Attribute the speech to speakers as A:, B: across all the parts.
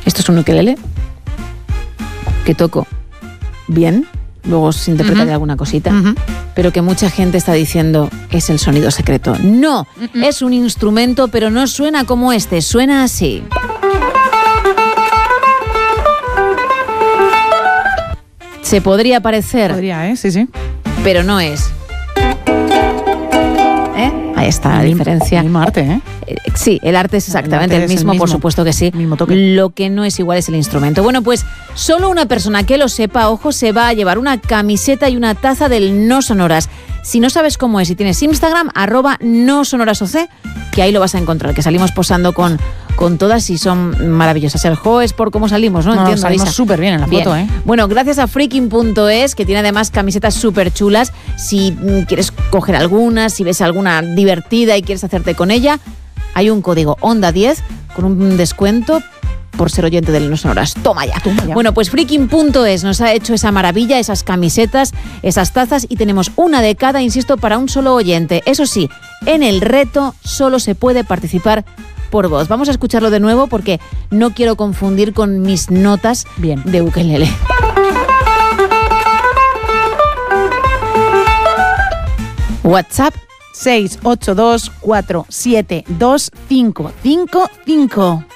A: Esto es un ukelele que toco bien, luego se interpreta de alguna cosita, pero que mucha gente está diciendo es el sonido secreto. No, es un instrumento, pero no suena como este, suena así. Se podría parecer.
B: Podría, sí, sí.
A: Pero no es. Ahí está la diferencia.
B: El mismo arte,
A: Sí, el arte es exactamente el mismo, por supuesto que sí. Lo que no es igual es el instrumento. Bueno, pues solo una persona que lo sepa, ojo, se va a llevar una camiseta y una taza del No Sonoras. Si no sabes cómo es y tienes Instagram, @nosonorasoc, que ahí lo vas a encontrar, que salimos posando con todas y son maravillosas. El jo es por cómo salimos, ¿no? Entiendo,
B: salimos súper bien en la foto,
A: Bueno, gracias a freaking.es, que tiene además camisetas súper chulas. Si quieres coger alguna, si ves alguna divertida y quieres hacerte con ella, hay un código ONDA10 con un descuento por ser oyente del No Sonoras. Toma ya. Bueno, pues freaking.es nos ha hecho esa maravilla, esas camisetas, esas tazas, y tenemos una de cada, insisto, para un solo oyente. Eso sí, en el reto solo se puede participar por voz. Vamos a escucharlo de nuevo porque no quiero confundir con mis notas de ukelele. WhatsApp
B: 682472555.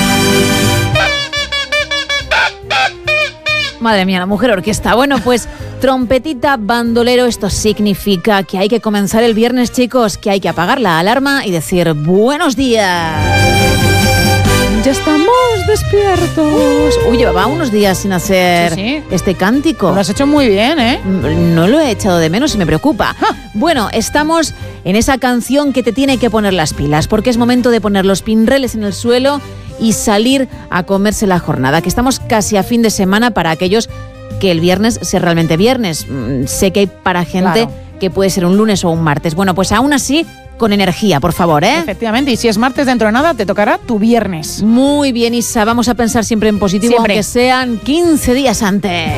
A: Madre mía, la mujer orquesta. Bueno, pues trompetita, bandolero, esto significa que hay que comenzar el viernes, chicos, que hay que apagar la alarma y decir buenos días. Ya estamos despiertos. Uy, llevaba unos días sin hacer este cántico.
B: Lo has hecho muy bien,
A: No lo he echado de menos y me preocupa. Bueno, estamos en esa canción que te tiene que poner las pilas, porque es momento de poner los pinreles en el suelo y salir a comerse la jornada, que estamos casi a fin de semana para aquellos que el viernes sea realmente viernes. Sé que hay para gente que puede ser un lunes o un martes. Bueno, pues aún así, con energía, por favor,
B: Efectivamente, y si es martes dentro de nada, te tocará tu viernes.
A: Muy bien, Isa, vamos a pensar siempre en positivo, aunque sean 15 días antes.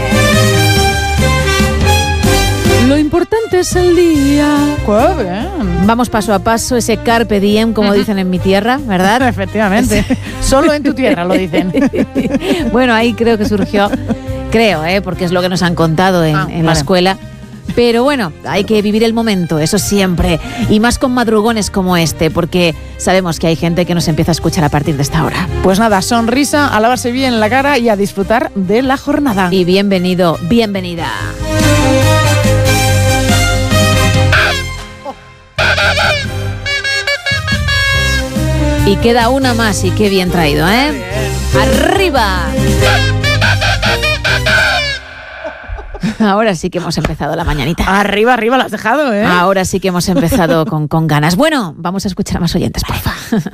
A: Lo importante es el día.
B: ¡Qué bien!
A: Vamos paso a paso, ese carpe diem, como dicen en mi tierra, ¿verdad?
B: Efectivamente. Solo en tu tierra lo dicen.
A: Bueno, ahí creo que surgió, porque es lo que nos han contado en la escuela. Pero bueno, hay que vivir el momento, eso siempre. Y más con madrugones como este, porque sabemos que hay gente que nos empieza a escuchar a partir de esta hora.
B: Pues nada, sonrisa, a lavarse bien la cara y a disfrutar de la jornada.
A: Y bienvenido, bienvenida. Y queda una más, y qué bien traído, ¡Arriba! Ahora sí que hemos empezado la mañanita.
B: Arriba, arriba, lo has dejado,
A: Ahora sí que hemos empezado con ganas. Bueno, vamos a escuchar a más oyentes, porfa.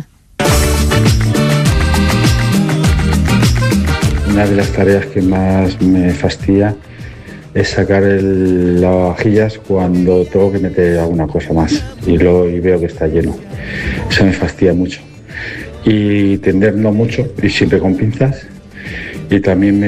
C: Una de las tareas que más me fastidia es sacar el lavavajillas cuando tengo que meter alguna cosa más y veo que está lleno. Eso me fastidia mucho. Y tender no mucho, y siempre con pinzas. Y también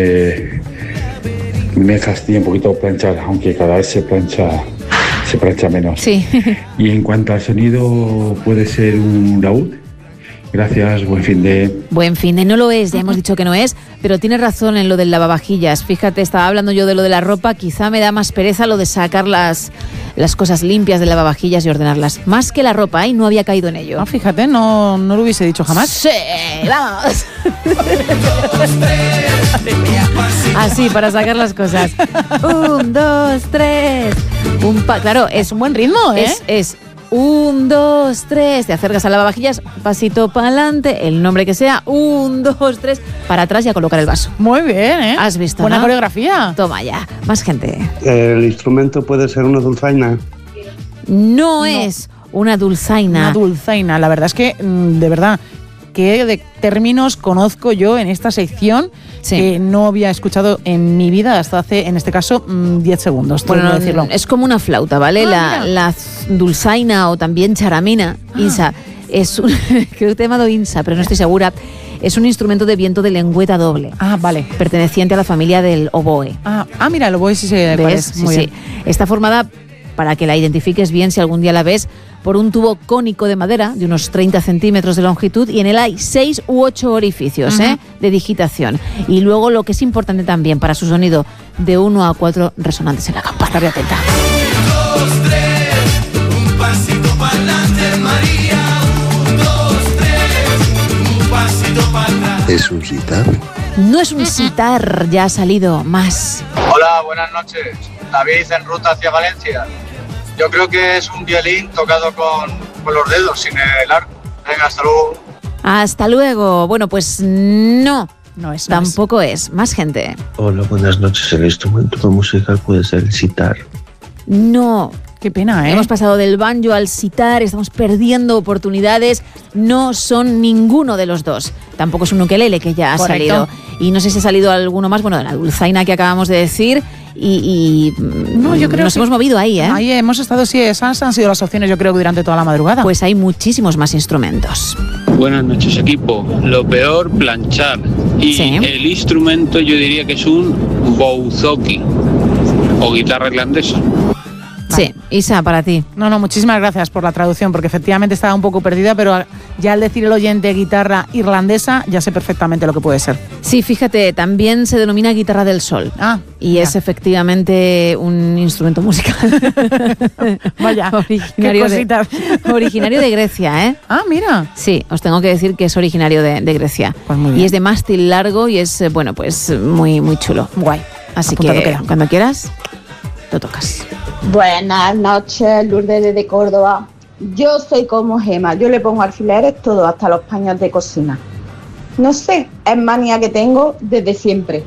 C: me fastidia un poquito planchar, aunque cada vez se plancha menos.
A: Sí.
C: Y en cuanto al sonido, puede ser un laúd. Gracias, buen fin de...
A: Buen fin de, no lo es, ya hemos dicho que no es, pero tienes razón en lo del lavavajillas. Fíjate, estaba hablando yo de lo de la ropa, quizá me da más pereza lo de sacar las cosas limpias del lavavajillas y ordenarlas. Más que la ropa, y no había caído en ello.
B: Fíjate, no lo hubiese dicho jamás.
A: ¡Sí! ¡Vamos! Así, para sacar las cosas. 1, 2, 3. Claro, es un buen ritmo, Es 1, 2, 3, te acercas al lavavajillas, pasito para adelante, el nombre que sea, 1, 2, 3, para atrás y a colocar el vaso.
B: Muy bien,
A: ¿Has visto?
B: Buena
A: ¿no?
B: coreografía.
A: Toma ya, más gente.
D: ¿El instrumento puede ser una dulzaina?
A: No es una dulzaina.
B: Una dulzaina, la verdad es que, de verdad, qué de términos conozco yo en esta sección que no había escuchado en mi vida hasta hace, en este caso, 10 segundos.
A: Bueno,
B: decirlo.
A: Es como una flauta, ¿vale? La dulzaina o también charamina, Insa, es un, creo que te he llamado Insa, pero no estoy segura. Es un instrumento de viento de lengüeta doble.
B: Vale.
A: Perteneciente a la familia del oboe.
B: Mira, el oboe sí se
A: ¿Ves?
B: Muy bien.
A: Está formada, para que la identifiques bien si algún día la ves, por un tubo cónico de madera de unos 30 centímetros de longitud y en él hay 6 u 8 orificios de digitación. Y luego lo que es importante también para su sonido, de 1 a 4 resonantes en la campana. Estaré atenta.
E: 1, 2, 3, un pasito para adelante, María. 1, 2, 3, un pasito para atrás.
F: ¿Es un sitar?
A: No es un sitar, ya ha salido más.
G: Hola, buenas noches. David en ruta hacia Valencia. Yo creo que es un violín tocado con los dedos, sin el arco. Venga, hasta luego.
A: Hasta luego. Bueno, pues no.
B: No es.
A: Tampoco es. Más gente.
F: Hola, buenas noches. El instrumento musical puede ser el sitar.
A: No.
B: Qué pena, ¿eh?
A: Hemos pasado del banjo al sitar, estamos perdiendo oportunidades. No son ninguno de los dos. Tampoco es un ukelele, que ya ha salido. Y no sé si ha salido alguno más. Bueno, la dulzaina que acabamos de decir.
B: No, yo creo
A: nos hemos movido ahí, ¿eh?
B: Ahí hemos estado, sí, esas han sido las opciones, yo creo, que durante toda la madrugada.
A: Pues hay muchísimos más instrumentos.
H: Buenas noches, equipo. Lo peor, planchar. Y
A: Sí.
H: el instrumento yo diría que es un bouzouki o guitarra irlandesa.
A: Sí, Isa, para ti.
B: No, muchísimas gracias por la traducción, porque efectivamente estaba un poco perdida, pero ya al decir el oyente guitarra irlandesa, ya sé perfectamente lo que puede ser.
A: Sí, fíjate, también se denomina guitarra del sol. Y
B: ya.
A: es efectivamente un instrumento musical.
B: Vaya,
A: originario,
B: qué cositas.
A: Originario de Grecia, ¿eh?
B: Ah, mira.
A: Sí, os tengo que decir que es originario de Grecia.
B: Pues muy bien.
A: Y es de mástil largo y es, bueno, pues muy, muy chulo.
B: Guay.
A: Así
B: Apuntado
A: que
B: queda.
A: cuando quieras, lo tocas.
I: Buenas noches, Lourdes desde Córdoba. Yo soy como Gema, yo le pongo alfileres todo, hasta los paños de cocina. No sé, es manía que tengo desde siempre.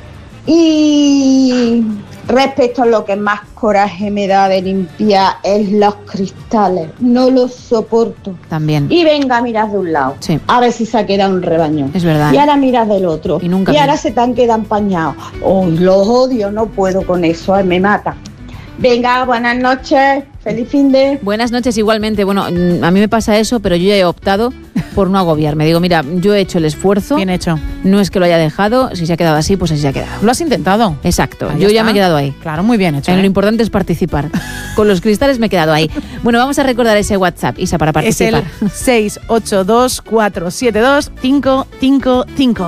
I: Y respecto a lo que más coraje me da de limpiar es los cristales, no los soporto.
A: También.
I: Y venga, miras de un lado,
A: Sí.
I: a ver si se ha quedado un rebaño.
A: Es verdad.
I: Y ahora miras del otro.
A: Y nunca
I: ahora
A: miras.
I: se te han quedado empañados. Oh, los odio, no puedo con eso, ay, me mata. Venga, buenas noches, feliz fin de...
A: Buenas noches igualmente. Bueno, a mí me pasa eso, pero yo ya he optado por no agobiarme. Digo, mira, yo he hecho el esfuerzo.
B: Bien hecho.
A: No es que lo haya dejado, si se ha quedado así, pues así se ha quedado.
B: Lo has intentado.
A: Exacto,
B: Ahí
A: yo ya
B: está.
A: me he quedado ahí.
B: Claro, muy bien hecho.
A: Lo importante es participar. Con los cristales me he quedado ahí. Bueno, vamos a recordar ese WhatsApp, Isa, para
B: Es el
A: participar.
B: 682-472-555.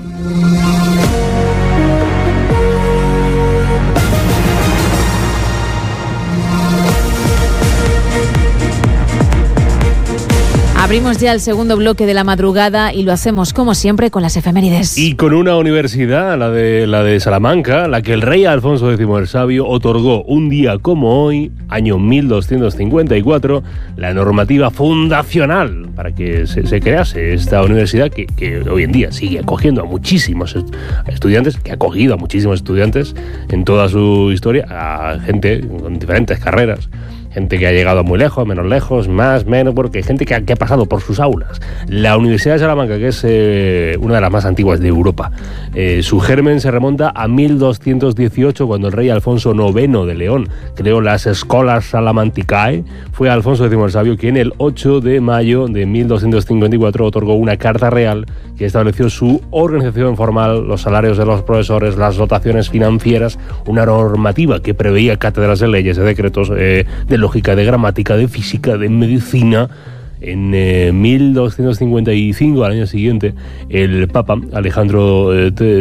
A: Abrimos ya el segundo bloque de la madrugada y lo hacemos, como siempre, con las efemérides.
J: Y con una universidad, la de Salamanca, la que el rey Alfonso X el Sabio otorgó un día como hoy, año 1254, la normativa fundacional para que se crease esta universidad que hoy en día sigue acogiendo a muchísimos estudiantes, que ha acogido a muchísimos estudiantes en toda su historia, a gente con diferentes carreras. Gente que ha llegado muy lejos, menos lejos, más, menos, porque gente que ha pasado por sus aulas. La Universidad de Salamanca, que es una de las más antiguas de Europa, su germen se remonta a 1218, cuando el rey Alfonso IX de León creó las Scholas Salamanticae. Fue Alfonso X el Sabio quien el 8 de mayo de 1254 otorgó una carta real que estableció su organización formal, los salarios de los profesores, las dotaciones financieras, una normativa que preveía cátedras de leyes, de decretos, de lógica, de gramática, de física, de medicina. En 1255, al año siguiente, el Papa Alejandro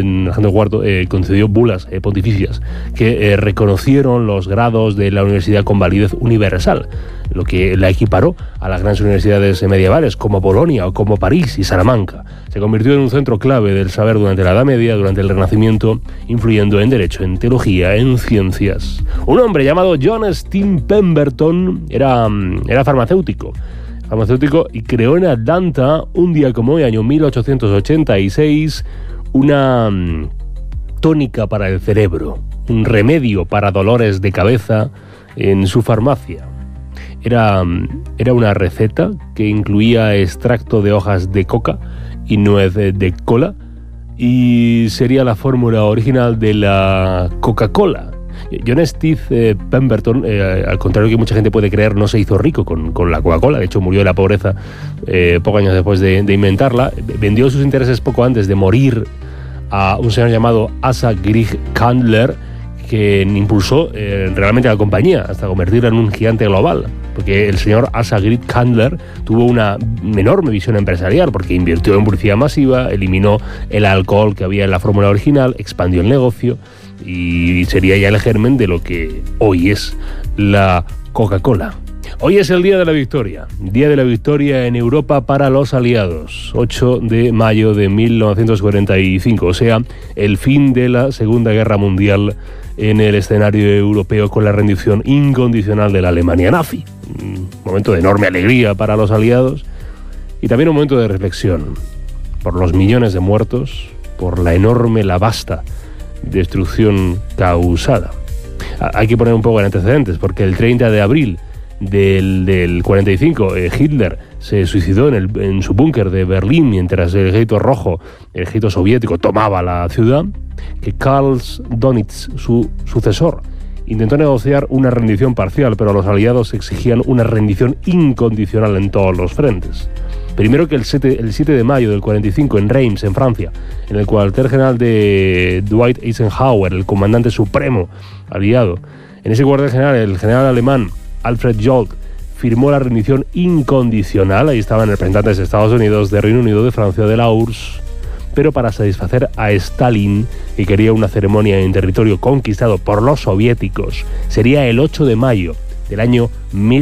J: IV concedió bulas pontificias que reconocieron los grados de la universidad con validez universal, lo que la equiparó a las grandes universidades medievales como Bolonia o como París y Salamanca. Se convirtió en un centro clave del saber durante la Edad Media, durante el Renacimiento, influyendo en derecho, en teología, en ciencias. Un hombre llamado John Steam Pemberton era farmacéutico y creó en Atlanta, un día como hoy, año 1886, una tónica para el cerebro, un remedio para dolores de cabeza en su farmacia. Era una receta que incluía extracto de hojas de coca y nuez de cola, y sería la fórmula original de la Coca-Cola. John Steve Pemberton, al contrario que mucha gente puede creer, no se hizo rico con la Coca-Cola. De hecho, murió de la pobreza pocos años después de inventarla. Vendió sus intereses poco antes de morir a un señor llamado Asa Grig Candler, que impulsó realmente la compañía hasta convertirla en un gigante global. porque el señor Asa Grid Candler tuvo una enorme visión empresarial, porque invirtió en publicidad masiva, eliminó el alcohol que había en la fórmula original, expandió el negocio y sería ya el germen de lo que hoy es la Coca-Cola. Hoy es el Día de la Victoria en Europa para los aliados, 8 de mayo de 1945, o sea, el fin de la Segunda Guerra Mundial en el escenario europeo con la rendición incondicional de la Alemania nazi. Un momento de enorme alegría para los aliados y también un momento de reflexión por los millones de muertos, por la vasta destrucción causada. Hay que poner un poco en antecedentes, porque el 30 de abril del 45, Hitler se suicidó en su búnker de Berlín mientras el ejército rojo, el ejército soviético, tomaba la ciudad, que Karl Donitz, su sucesor, intentó negociar una rendición parcial, pero los aliados exigían una rendición incondicional en todos los frentes. Primero que el 7 de mayo del 45 en Reims, en Francia, en el cuartel general de Dwight Eisenhower, el comandante supremo aliado. En ese cuartel general, el general alemán Alfred Jolk firmó la rendición incondicional. Ahí estaban representantes de Estados Unidos, de Reino Unido, de Francia, de la URSS, pero para satisfacer a Stalin, que quería una ceremonia en territorio conquistado por los soviéticos, sería el 8 de mayo del año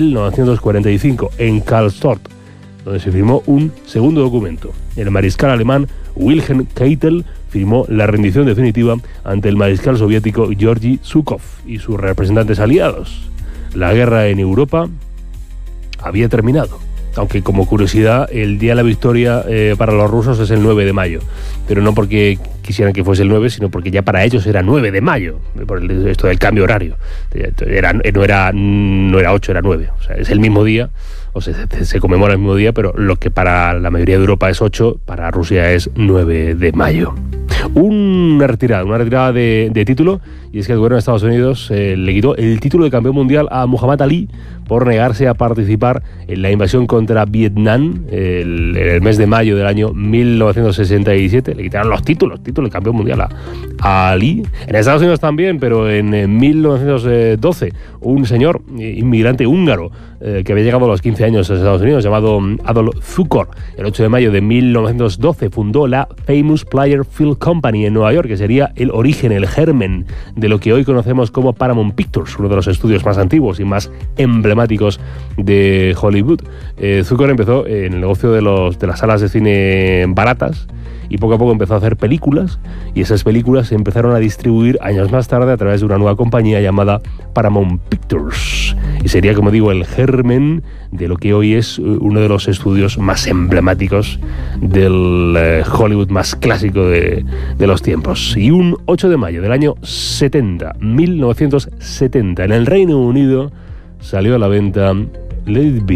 J: 1945 en Karlstorf, donde se firmó un segundo documento. El mariscal alemán Wilhelm Keitel firmó la rendición definitiva ante el mariscal soviético Georgy Zhukov y sus representantes aliados. La guerra en Europa había terminado, aunque como curiosidad el Día de la Victoria para los rusos es el 9 de mayo, pero no porque quisieran que fuese el 9, sino porque ya para ellos era 9 de mayo, por esto del cambio horario. No era 8, era 9, o sea, es el mismo día, o se conmemora el mismo día, pero lo que para la mayoría de Europa es 8, para Rusia es 9 de mayo. Una retirada de título, y es que el gobierno de Estados Unidos le quitó el título de campeón mundial a Muhammad Ali por negarse a participar en la invasión contra Vietnam el mes de mayo del año 1967. Le quitaron los títulos de campeón mundial a Ali. En Estados Unidos también, pero en 1912 un señor inmigrante húngaro que había llegado a los 15 años a Estados Unidos, llamado Adolf Zukor, el 8 de mayo de 1912 fundó la Famous Player Film Company en Nueva York, que sería el origen, el germen de lo que hoy conocemos como Paramount Pictures, uno de los estudios más antiguos y más emblemáticos de Hollywood. Zukor empezó en el negocio de las salas de cine baratas y poco a poco empezó a hacer películas, y esas películas se empezaron a distribuir años más tarde a través de una nueva compañía llamada Paramount Pictures, y sería, como digo, el germen de lo que hoy es uno de los estudios más emblemáticos del Hollywood más clásico de los tiempos. Y un 8 de mayo del año 1970, en el Reino Unido salió a la venta Let It Be.